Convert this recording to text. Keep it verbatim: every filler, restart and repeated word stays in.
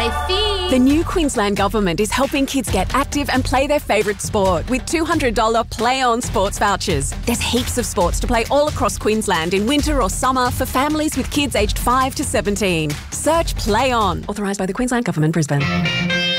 play fee. The new Queensland Government is helping kids get active and play their favourite sport with two hundred dollars Play On sports vouchers. There's heaps of sports to play all across Queensland in winter or summer for families with kids aged five to seventeen. Search Play On, authorised by the Queensland Government, Brisbane.